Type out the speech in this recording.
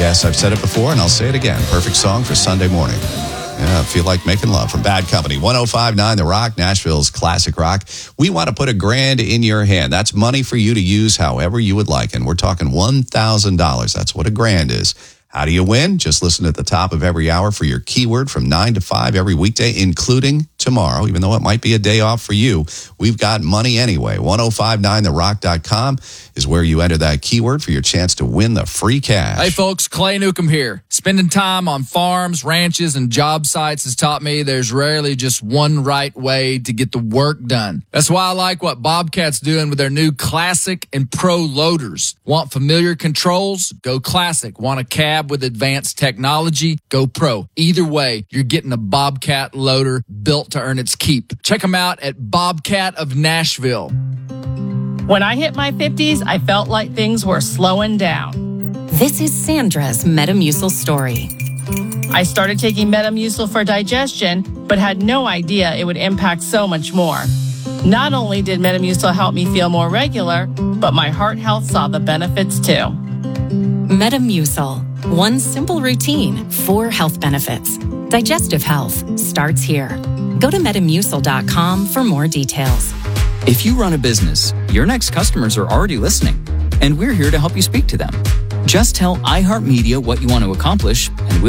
Yes, I've said it before, and I'll say it again. Perfect song for Sunday morning. Yeah, I feel like making love from Bad Company. 105.9 The Rock, Nashville's classic rock. We want to put $1,000 in your hand. That's money for you to use however you would like. And we're talking $1,000. That's what $1,000 is. How do you win? Just listen at the top of every hour for your keyword from 9 to 5 every weekday, including tomorrow. Even though it might be a day off for you, we've got money anyway. 1059therock.com is where you enter that keyword for your chance to win the free cash. Hey, folks, Clay Newcomb here. Spending time on farms, ranches, and job sites has taught me there's rarely just one right way to get the work done. That's why I like what Bobcat's doing with their new Classic and Pro loaders. Want familiar controls? Go Classic. Want a cab with advanced technology? Go Pro. Either way, you're getting a Bobcat loader built to earn its keep. Check them out at Bobcat of Nashville. When I hit my 50s, I felt like things were slowing down. This is Sandra's Metamucil story. I started taking Metamucil for digestion, but had no idea it would impact so much more. Not only did Metamucil help me feel more regular, but my heart health saw the benefits too. Metamucil. One simple routine, 4 health benefits. Digestive health starts here. Go to Metamucil.com for more details. If you run a business, your next customers are already listening, and we're here to help you speak to them. Just tell iHeartMedia what you want to accomplish, and we'll